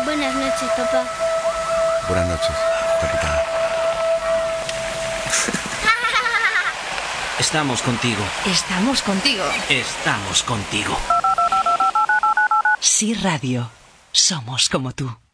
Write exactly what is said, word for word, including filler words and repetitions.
Buenas noches, papá. Buenas noches, capitán. Estamos contigo. Estamos contigo. Estamos contigo. Sí Radio. Somos como tú.